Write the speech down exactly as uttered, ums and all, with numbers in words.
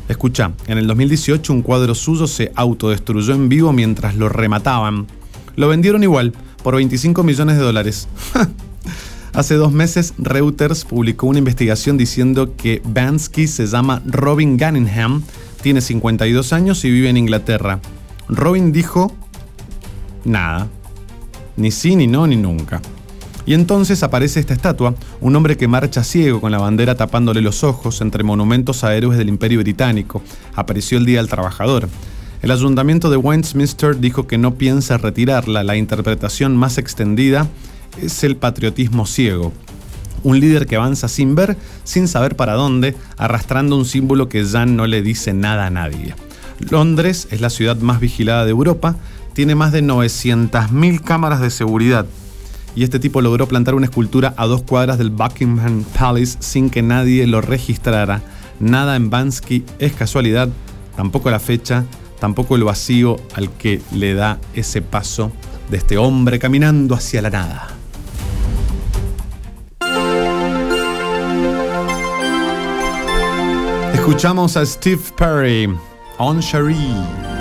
Escucha, en el dos mil dieciocho un cuadro suyo se autodestruyó en vivo mientras lo remataban. Lo vendieron igual, por veinticinco millones de dólares. Hace dos meses, Reuters publicó una investigación diciendo que Banksy se llama Robin Gunningham, tiene cincuenta y dos años y vive en Inglaterra. Robin dijo nada. Ni sí, ni no, ni nunca. Y entonces aparece esta estatua, un hombre que marcha ciego con la bandera tapándole los ojos entre monumentos a héroes del Imperio Británico. Apareció el Día del Trabajador. El ayuntamiento de Westminster dijo que no piensa retirarla. La interpretación más extendida es el patriotismo ciego. Un líder que avanza sin ver, sin saber para dónde, arrastrando un símbolo que ya no le dice nada a nadie. Londres es la ciudad más vigilada de Europa, tiene más de novecientas mil cámaras de seguridad. Y este tipo logró plantar una escultura a dos cuadras del Buckingham Palace sin que nadie lo registrara. Nada en Banksy es casualidad, tampoco la fecha, tampoco el vacío al que le da ese paso de este hombre caminando hacia la nada. Escuchamos a Steve Perry, On Cherie.